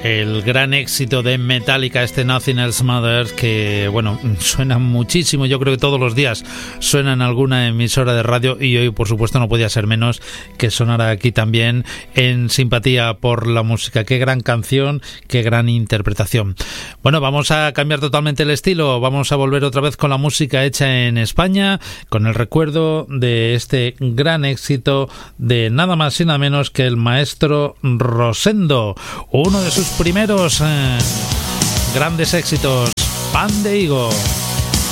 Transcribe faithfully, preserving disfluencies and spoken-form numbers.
el gran éxito de Metallica, este Nothing Else Matters, que bueno, suena muchísimo, yo creo que todos los días suena en alguna emisora de radio, y hoy por supuesto no podía ser menos que sonara aquí también en Simpatía por la Música. Qué gran canción, qué gran interpretación. Bueno, vamos a cambiar totalmente el estilo, vamos a volver otra vez con la música hecha en España, con el recuerdo de este gran éxito de nada más y nada menos que el maestro Rosendo, uno de sus primeros eh, grandes éxitos, Pan de Higo.